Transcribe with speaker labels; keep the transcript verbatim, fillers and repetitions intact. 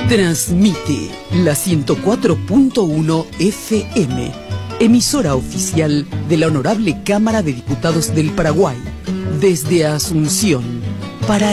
Speaker 1: Transmite la ciento cuatro punto uno F M, emisora oficial de la Honorable Cámara de Diputados del Paraguay, desde Asunción, para